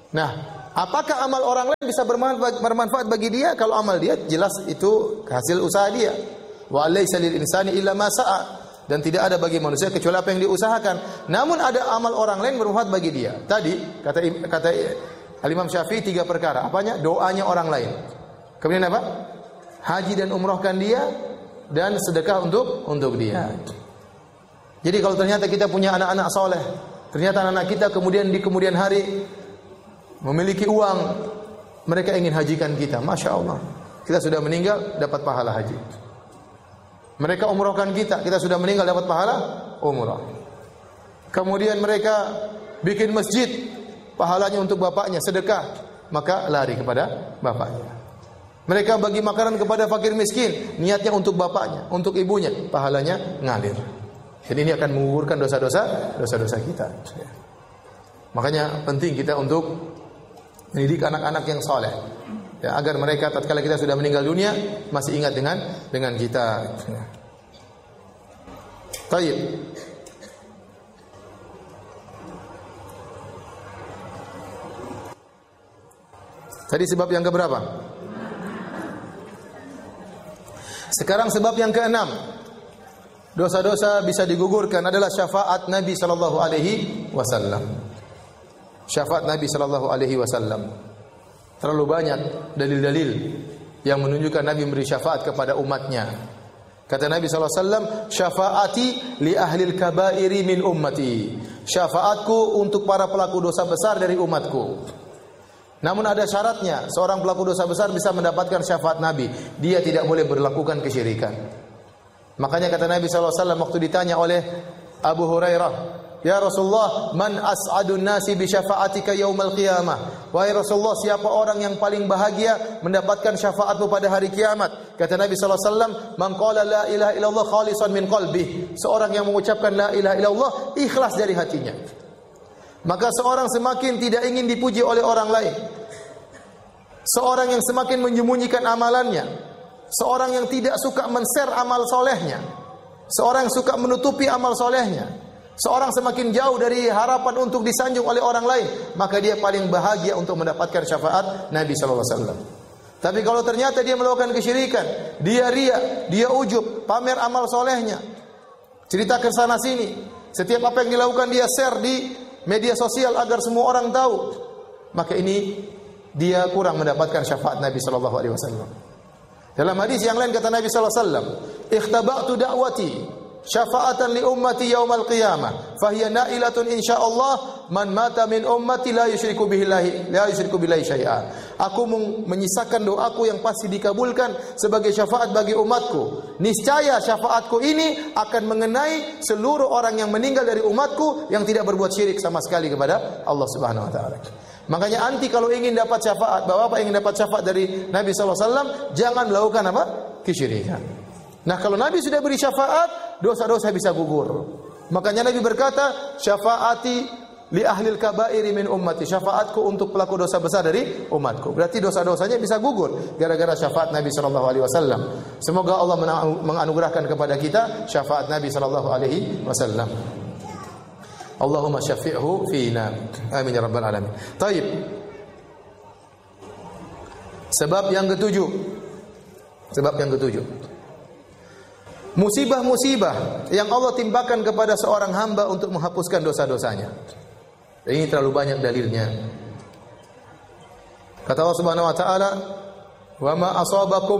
Nah, apakah amal orang lain bisa bermanfaat, bermanfaat bagi dia? Kalau amal dia jelas itu hasil usaha dia. Wa laysa lil insani illa ma sa'a. Dan tidak ada bagi manusia kecuali apa yang diusahakan. Namun ada amal orang lain bermanfaat bagi dia. Tadi kata kata Al-Imam Syafi'i tiga perkara. Apanya? Doanya orang lain. Kemudian apa? Haji dan umrohkan dia dan sedekah untuk untuk dia. Jadi kalau ternyata kita punya anak-anak soleh, ternyata anak-anak kita kemudian di kemudian hari memiliki uang, mereka ingin hajikan kita, Masya Allah. Kita sudah meninggal, dapat pahala haji. Mereka umrohkan kita, kita sudah meninggal, dapat pahala umrah. Kemudian mereka bikin masjid, pahalanya untuk bapaknya, sedekah, maka lari kepada bapaknya. Mereka bagi makanan kepada fakir miskin, niatnya untuk bapaknya, untuk ibunya, pahalanya ngalir. Jadi ini akan menggugurkan dosa-dosa, dosa-dosa kita. Makanya penting kita untuk mendidik anak-anak yang soleh, ya, agar mereka tatkala kita sudah meninggal dunia masih ingat dengan dengan kita. Baik. Tadi sebab yang keberapa? Sekarang sebab yang keenam. Dosa-dosa bisa digugurkan adalah syafaat Nabi sallallahu alaihi wasallam. Syafaat Nabi sallallahu alaihi wasallam. Terlalu banyak dalil-dalil yang menunjukkan Nabi memberi syafaat kepada umatnya. Kata Nabi sallallahu alaihi wasallam, "Syafaati li ahlil kabairi min ummati." Syafaatku untuk para pelaku dosa besar dari umatku. Namun ada syaratnya, seorang pelaku dosa besar bisa mendapatkan syafaat Nabi. Dia tidak boleh melakukan kesyirikan. Makanya kata Nabi sallallahu alaihi wasallam waktu ditanya oleh Abu Hurairah, "Ya Rasulullah, man as'adun nasi bi syafa'atika yaumal qiyamah?" Wahai Rasulullah, siapa orang yang paling bahagia mendapatkan syafaatmu pada hari kiamat? Kata Nabi sallallahu alaihi wasallam, "Man qala la ilaha illallah khalisan min qalbih." Seorang yang mengucapkan la ilaha illallah ikhlas dari hatinya. Maka seorang semakin tidak ingin dipuji oleh orang lain. Seorang yang semakin menyembunyikan amalannya. Seorang yang tidak suka men-share amal solehnya. Seorang yang suka menutupi amal solehnya. Seorang semakin jauh dari harapan untuk disanjung oleh orang lain, maka dia paling bahagia untuk mendapatkan syafaat Nabi sallallahu alaihi wasallam. Tapi kalau ternyata dia melakukan kesyirikan, dia riya, dia ujub, pamer amal solehnya, ceritakan sana sini, setiap apa yang dilakukan dia share di media sosial agar semua orang tahu, maka ini dia kurang mendapatkan syafaat Nabi sallallahu alaihi wasallam. Dalam hadis yang lain kata Nabi sallallahu alaihi wasallam, "Ikhtaba'tu da'wati syafa'atan li ummati yaumal qiyamah, fahiya na'ilatun insyaallah man mata min ummati la yusyriku billahi la yusyriku billahi syai'a." Aku menyisakan doaku yang pasti dikabulkan sebagai syafaat bagi umatku. Niscaya syafaatku ini akan mengenai seluruh orang yang meninggal dari umatku yang tidak berbuat syirik sama sekali kepada Allah Subhanahu wa taala. Makanya anti kalau ingin dapat syafaat, Bapak ingin dapat syafaat dari Nabi sallallahu alaihi wasallam, jangan melakukan apa? Kesyirikan. Nah, kalau Nabi sudah beri syafaat, dosa-dosa bisa gugur. Makanya Nabi berkata, "Syafaati li ahlil kabairi min ummati." Syafaatku untuk pelaku dosa besar dari umatku. Berarti dosa-dosanya bisa gugur gara-gara syafaat Nabi sallallahu alaihi wasallam. Semoga Allah menganugerahkan kepada kita syafaat Nabi sallallahu alaihi wasallam. Allahumma syafi'hu fina. Amin ya rabbal alamin. Taib. Sebab yang ketujuh. Sebab yang ketujuh. Musibah-musibah yang Allah timpakan kepada seorang hamba untuk menghapuskan dosa-dosanya. Ini terlalu banyak dalilnya. Kata Allah Subhanahu wa taala, "Wa ma asabakum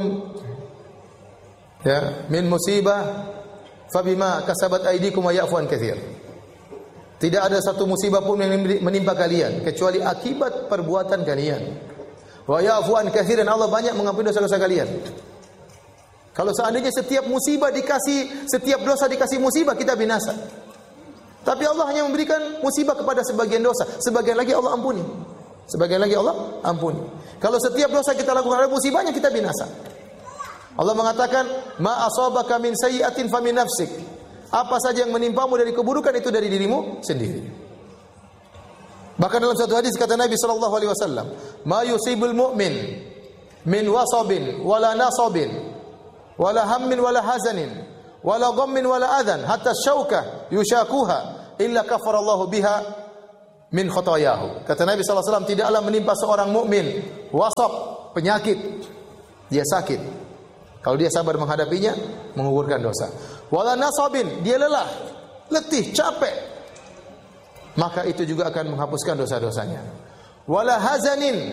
ya min musibah fabima kasabat aydikum wa ya'fu an katsir." Tidak ada satu musibah pun yang menimpa kalian kecuali akibat perbuatan kalian. Wa ya'fu an katsiran, Allah banyak mengampuni dosa-dosa kalian. Kalau seandainya setiap musibah dikasih, setiap dosa dikasih musibah, kita binasa. Tapi Allah hanya memberikan musibah kepada sebagian dosa, sebagian lagi Allah ampuni. Sebagian lagi Allah ampuni. Kalau setiap dosa kita lakukan ada musibahnya, kita binasa. Allah mengatakan, "Ma asabaka min sayyi'atin fa min nafsik." Apa saja yang menimpamu dari keburukan itu dari dirimu sendiri. Bahkan dalam satu hadis kata Nabi sallallahu alaihi wasallam, "Ma yusibul mu'min min wasabin wala nasabin wala hammin wala hazanin wala ghammin wala adhan hatta syauka yushakuha illa kafarallahu biha min khotayahu. Kata Nabi sallallahu alaihi wasallam, tidaklah menimpa seorang mukmin wasab, penyakit, dia sakit. Kalau dia sabar menghadapinya, menggugurkan dosa. Wala nasabin, dia lelah, letih, capek, maka itu juga akan menghapuskan dosa-dosanya. Wala hazanin,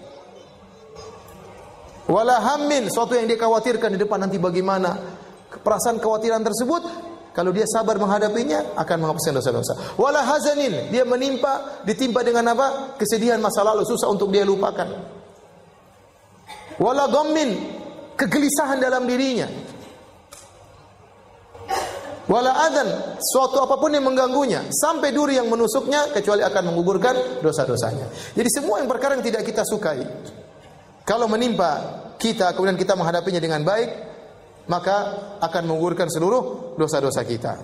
wala hammin, suatu yang dia khawatirkan di depan nanti bagaimana. Perasaan kekhawatiran tersebut, kalau dia sabar menghadapinya, akan menghapuskan dosa-dosa. Wala hazanin, dia menimpa, ditimpa dengan apa? Kesedihan masa lalu, susah untuk dia lupakan. Wala ghammin, kegelisahan dalam dirinya. Wala adan, suatu apapun yang mengganggunya, sampai duri yang menusuknya, kecuali akan menggugurkan dosa-dosanya. Jadi semua yang perkara yang tidak kita sukai, kalau menimpa kita, kemudian kita menghadapinya dengan baik, maka akan menggugurkan seluruh dosa-dosa kita.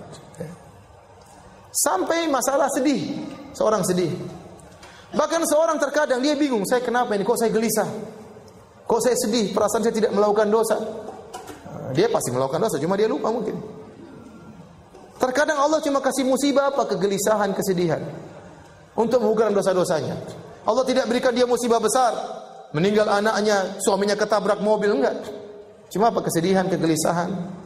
Sampai masalah sedih, seorang sedih. Bahkan seorang terkadang dia bingung, saya kenapa ini, kok saya gelisah, kok saya sedih, perasaan saya tidak melakukan dosa. Dia pasti melakukan dosa, cuma dia lupa mungkin. Terkadang Allah cuma kasih musibah apa? Kegelisahan, kesedihan, untuk menggugurkan dosa-dosanya. Allah tidak berikan dia musibah besar, meninggal anaknya, suaminya ketabrak mobil, enggak. Cuma apa? Kesedihan, kegelisahan.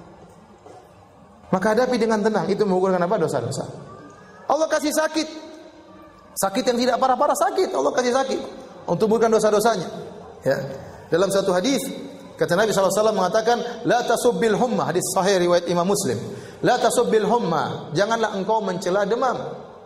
Maka hadapi dengan tenang, itu menggugurkan apa? Dosa-dosa. Allah kasih sakit, sakit yang tidak parah-parah, sakit, Allah kasih sakit untuk menggugurkan dosa-dosanya. Ya. Dalam satu hadis, kata Nabi sallallahu alaihi wasallam mengatakan, la tasubbil humma, hadis sahih riwayat Imam Muslim. La tasubbil humma, janganlah engkau mencela demam.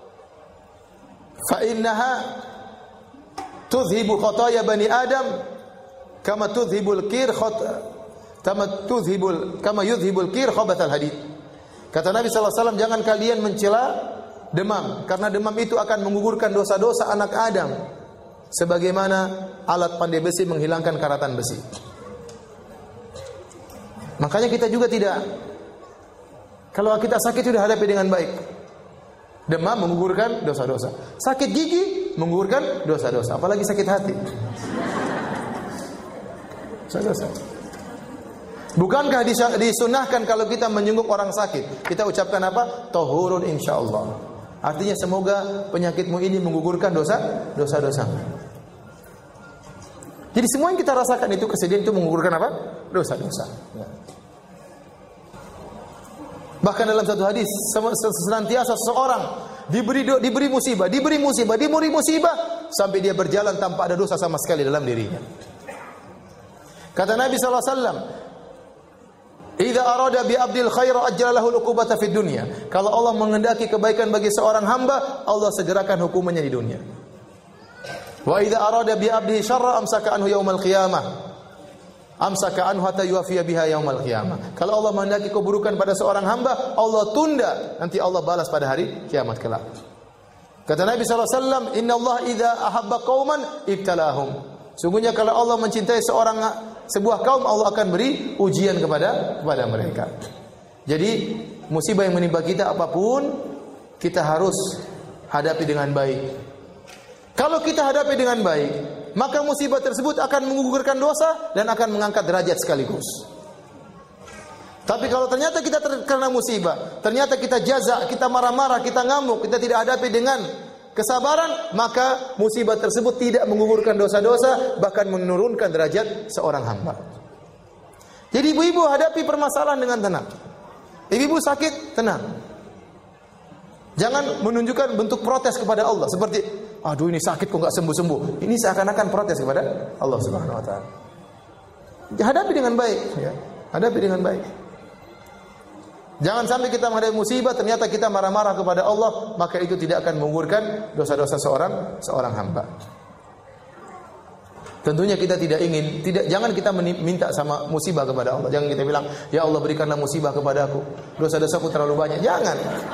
Fa innaha tudhibu khataya bani Adam kama tudhibul kir khata kama tudhibul kama yudhibul kir khabathal hadid. Kata Nabi sallallahu alaihi wasallam, jangan kalian mencela demam, karena demam itu akan menggugurkan dosa-dosa anak Adam sebagaimana alat pandai besi menghilangkan karatan besi. Makanya kita juga tidak, kalau kita sakit sudah hadapi dengan baik. Demam menggugurkan dosa-dosa. Sakit gigi menggugurkan dosa-dosa. Apalagi sakit hati. Dosa-dosa. Bukankah disunahkan kalau kita menjenguk orang sakit, kita ucapkan apa? Tahurun insyaallah. Artinya semoga penyakitmu ini menggugurkan dosa dosa-dosa. Jadi semua yang kita rasakan itu, kesedihan itu menggugurkan apa? Dosa-dosa. Ya. Bahkan dalam satu hadis, senantiasa seseorang diberi diberi musibah, diberi musibah, diberi musibah sampai dia berjalan tanpa ada dosa sama sekali dalam dirinya. Kata Nabi sallallahu alaihi wasallam, "Idza arada bi 'abdil khaira ajjala lahu al-uqubata fid dunya." Kalau Allah menghendaki kebaikan bagi seorang hamba, Allah segerakan hukumannya di dunia. Wa idza arada bi 'abdihi syarra amsaka anhu yaumal qiyamah. Amsaka anhu hatta yuwafiya biha yaumal qiyamah. Kalau Allah menghendaki keburukan pada seorang hamba, Allah tunda, nanti Allah balas pada hari kiamat kelak. Kata Nabi sallallahu alaihi wasallam, "Inna Allah idza ahabba qauman ibtalahum." Sungguhnya kalau Allah mencintai seorang sebuah kaum, Allah akan beri ujian kepada kepada mereka. Jadi musibah yang menimpa kita apapun, kita harus hadapi dengan baik. Kalau kita hadapi dengan baik, maka musibah tersebut akan menggugurkan dosa dan akan mengangkat derajat sekaligus. Tapi kalau ternyata kita terkena musibah, ternyata kita jaza, kita marah-marah, kita ngamuk, kita tidak hadapi dengan kesabaran, maka musibah tersebut tidak menggugurkan dosa-dosa, bahkan menurunkan derajat seorang hamba. Jadi ibu-ibu hadapi permasalahan dengan tenang. Ibu-ibu sakit, tenang. Jangan menunjukkan bentuk protes kepada Allah seperti, aduh ini sakit kok enggak sembuh-sembuh. Ini seakan-akan protes kepada Allah Subhanahu wa taala. Hadapi dengan baik, ya. Hadapi dengan baik. Jangan sampai kita menghadapi musibah ternyata kita marah-marah kepada Allah, maka itu tidak akan menggugurkan dosa-dosa seorang seorang hamba. Tentunya kita tidak ingin, tidak jangan kita minta sama musibah kepada Allah. Jangan kita bilang, "Ya Allah berikanlah musibah kepadaku. Dosa-dosaku terlalu banyak." Jangan.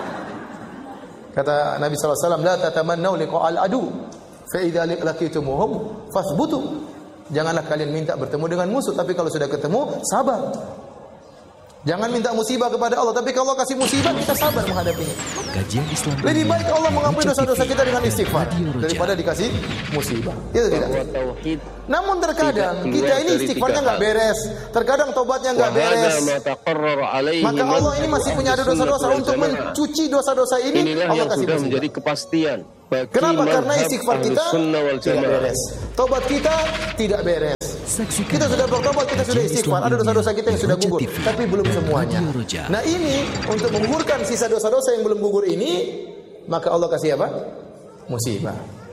Kata Nabi sallallahu alaihi wasallam, "La tatamannau liqa'al adu, fa idza laqitumuhum fasbutu." Janganlah kalian minta bertemu dengan musuh, tapi kalau sudah ketemu, sabar. Jangan minta musibah kepada Allah, tapi kalau Allah kasih musibah kita sabar menghadapinya. Kajian Islam. Lebih baik Allah mengampuni dosa-dosa kita dengan istighfar daripada dikasih musibah. Itu tidak. Namun terkadang kita ini istighfarnya nggak beres, terkadang tobatnya nggak beres. Maka Allah ini masih punya ada dosa-dosa untuk mencuci dosa-dosa ini. Allah kasih musibah. Menjadi kepastian. Kenapa? Karena istighfar kita tidak beres, tobat kita tidak beres. Kita sudah bertobat, kita sudah istighfar, ada dosa-dosa kita yang sudah gugur, tapi belum semuanya. Nah ini untuk menggugurkan sisa dosa-dosa yang belum gugur ini, maka Allah kasih apa? Musibah.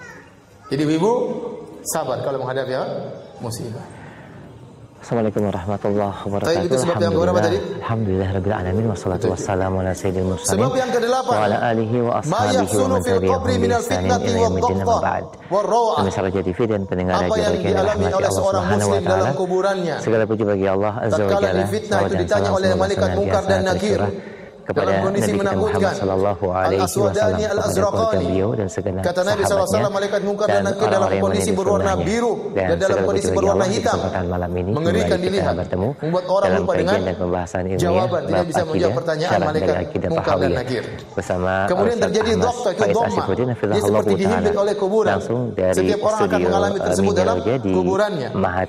Jadi ibu sabar kalau menghadapi apa? Musibah. Assalamualaikum warahmatullahi wabarakatuh. Baik, itu sebab yang keberapa tadi? Alhamdulillah rabbil alamin wassalatu wassalamu ala sayyidil mursalin. Sebab yang kedelapan. Wa ala alihi wa ashabihi wa man tabi'ahum bi ihsanin ila yaumil din ba'd. Pemirsa Raja T V dan pendengar apa yang dialami oleh seorang muslim dalam kuburannya. Segala puji bagi Allah azza wa jalla. Difitnah itu ditanya oleh malaikat Munkar dan Nakir. Kepada Nabi kita Muhammad sallallahu alaihi wasallam, kepada beliau dan segenap kata Nabi sallallahu alaihi wasallam, malaikat Munkar dan Nakir dalam kondisi berwarna biru dan dalam kondisi berwarna hitam. Mengerikan dilihat, membuat orang lupa dengan jawaban, tidak bisa menjawab pertanyaan malaikat Munkar dan Nakir. Kemudian terjadi dhaqta, itu dhamma, dia seperti dihimpit oleh kuburan. Setiap orang akan mengalami tersebut dalam kuburannya.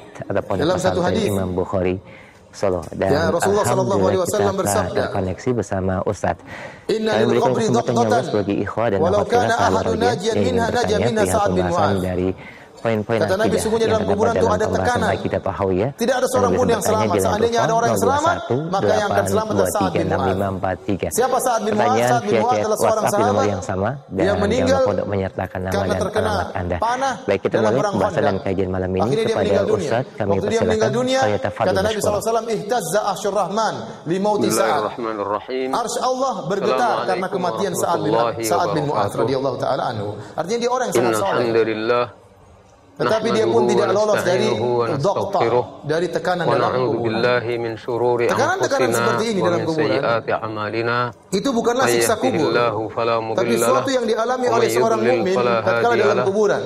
Dalam satu hadis Imam Bukhari Solo dan ya, Rasulullah sallallahu alaihi wasallam bersabda, koneksi bersama Ustaz. Inna lil qabri dhaqatan bagi ikhwan dan walau kana ahadun najian minha naja minha Sa'ad bin Mu'adz. Dari poin-poin kata Nabi, sungguhnya dalam kuburan itu ada tekanan. Kita tahu ya. Tidak ada seorang pun yang selamat. Seandainya ada orang yang selamat, maka yang akan selamat adalah Sa'ad bin Mu'adz. Siapa Sa'ad bin Mu'adz? Sa'ad bin Mu'adz adalah seorang sahabat yang sama yang meninggal untuk menyertakan nama karena dan terkena alamat Anda. panah. Baik, kita mulai pembahasan dan kajian malam ini kepada Ustaz. Kami Waktu dia meninggal dunia, kata Nabi sallallahu alaihi wasallam, ihtazza arsyur rahman li mauti Sa'ad. Arsy Allah bergetar karena kematian Sa'ad bin Sa'ad bin Mu'adz radhiyallahu taala anhu. Artinya dia orang yang sangat saleh. Tetapi dia pun tidak lolos dari dhaqta, dari tekanan dalam kuburan. Tekanan-tekanan seperti ini dalam kuburan itu bukanlah siksa kubur, tapi suatu yang dialami oleh seorang mukmin tatkala dalam kuburan.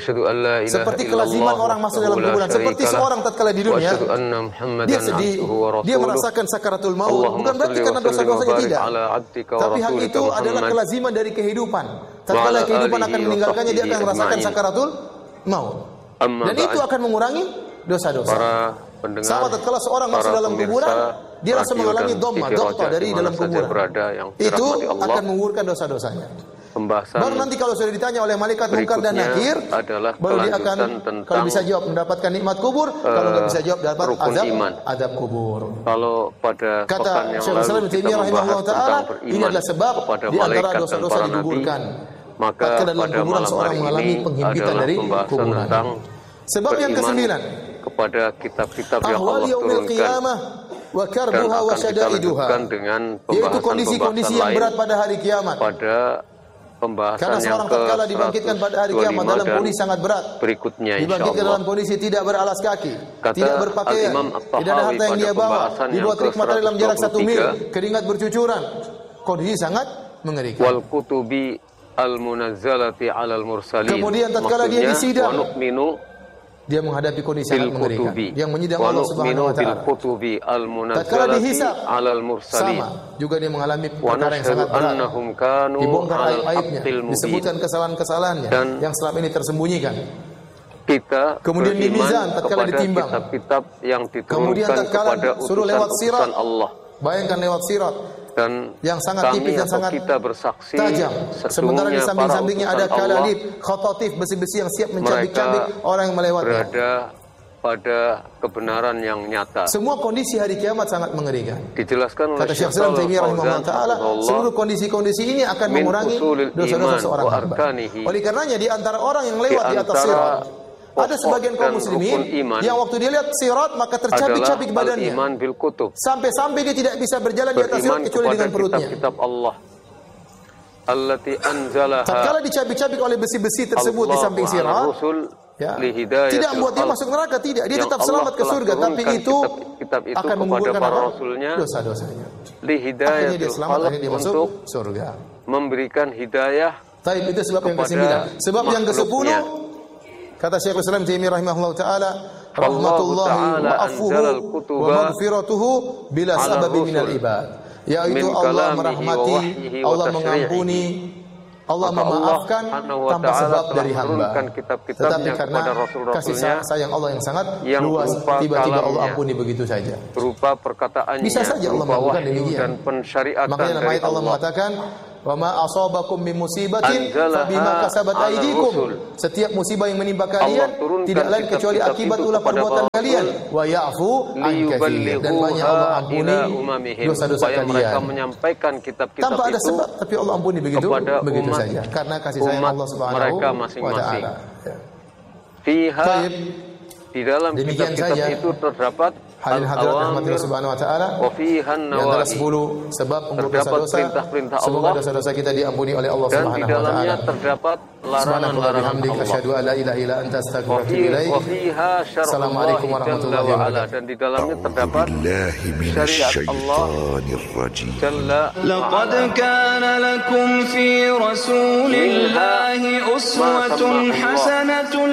Seperti kelaziman orang masuk dalam kuburan, seperti seorang tatkala di dunia dia sedih, dia merasakan sakaratul maut, bukan berarti karena dosa-dosanya tidak, tapi hal itu adalah kelaziman dari kehidupan. Tatkala kehidupan akan meninggalkannya, dia akan merasakan sakaratul maut. Dan itu akan mengurangi dosa-dosa. Sama tatkala seorang masuk dalam kuburan, dia langsung mengalami dhamma, dhaqta dari dalam kuburan. Itu akan mengugurkan dosa-dosanya. Baru nanti kalau sudah ditanya oleh malaikat Munkar dan Nakir, baru dia akan, kalau bisa jawab, mendapatkan nikmat kubur, uh, kalau nggak bisa jawab, dapat azab, azab kubur. Kalau pada kata Syekh Islam Ibnu Taimiyah rahimahullah taala, ini adalah sebab di antara dosa-dosa digugurkan. Maka dalam kuburan seorang mengalami penghimpitan dari kuburan. Sebab yang kesembilan, kepada kitab-kitab yang Allah turunkan wa karbuha wa syada'iduha, yaitu kondisi-kondisi yang berat pada hari kiamat. Pada pembahasan karena seorang tatkala dibangkitkan pada hari kiamat dalam kondisi sangat berat. Berikutnya dibangkitkan dalam kondisi tidak beralas kaki, kata tidak berpakaian, tidak ada harta yang dia bawa, dibuat terik matahari dalam jarak satu mil, keringat bercucuran. Kondisi sangat mengerikan. Wal kutubi al-munazzalati 'alal mursalin. Kemudian tatkala dia disidang, wa nu'minu dia menghadapi kondisi yang mengerikan, yang menyidang Allah Subhanahu wa taala. Tatkala dihisab, sama juga dia mengalami perkara yang sangat berat. Dibongkar aib-aibnya, disebutkan kesalahan-kesalahannya yang selama ini tersembunyikan. Kita kemudian di mizan tatkala ditimbang, kitab-kitab yang kemudian diturunkan tatkala kepada suruh lewat sirat Allah. Bayangkan lewat sirat dan yang sangat tipis dan sangat kita bersaksi, tajam. Sementara di samping-sampingnya ada kalalib, khototif, besi-besi yang siap mencabik-cabik orang yang melewati. Berada pada kebenaran yang nyata. Semua kondisi hari kiamat sangat mengerikan. Dijelaskan oleh kata Syekh Islam Taimiyah rahimahullah taala, seluruh kondisi-kondisi ini akan mengurangi dosa-dosa seorang hamba. Oleh karenanya di antara orang yang lewat di atas sirat, ada sebagian kaum muslimin yang waktu dia lihat sirat maka tercabik-cabik badannya, sampai-sampai dia tidak bisa berjalan di atas sirat kecuali dengan perutnya. Kitab Allah allati anzalaha, tatkala dicabik-cabik oleh besi-besi tersebut di samping sirat, ya, tidak membuat dia masuk neraka, tidak, dia tetap selamat ke surga, tapi itu kitab itu akan menggugurkan para rasulnya dosa-dosanya. Akhirnya dia selamat, akhirnya dia masuk surga. Memberikan hidayah. Taib, itu sebab yang kesembilan. Sebab yang kesepuluh, kata Syekh Islam Taimiyah rahimahullah taala, rahmatullahi wa afuhu wa maghfiratuhu bila sababi minal ibad. Yaitu Allah merahmati, Allah mengampuni, Allah memaafkan tanpa sebab dari hamba. Tetapi karena kasih sayang Allah yang sangat luas, tiba-tiba Allah ampuni begitu saja. Berupa perkataannya, bisa saja Allah melakukan demikian. Dan pensyariatan. Makanya dalam ayat Allah mengatakan, wa ma asabakum min musibatin fa bima kasabat aydikum. Setiap musibah yang menimpa kalian tidak lain kecuali akibat ulah perbuatan kalian. Wa ya'fu an katsir. Dan banyak Allah ampuni dosa-dosa kalian. Menyampaikan kitab-kitab tanpa ada itu sebab, tapi Allah ampuni begitu begitu saja karena kasih sayang Allah Subhanahu wa taala. Fiha, di dalam kitab-kitab itu terdapat hadirin hadirat rahmatillah subhanahu wa ta'ala, di antara sepuluh sebab untuk dosa-dosa. Semoga dosa-dosa kita diampuni oleh Allah subhanahu wa ta'ala. Dan di dalamnya terdapat larangan-larangan Allah. Asyhadu an la ilaha illa anta astaghfiruka wa atubu ilaik. Assalamualaikum warahmatullahi wabarakatuh. Dan di dalamnya terdapat syariat Allah Jalla. Laqad kana lakum fi rasulillahi uswatun hasanatun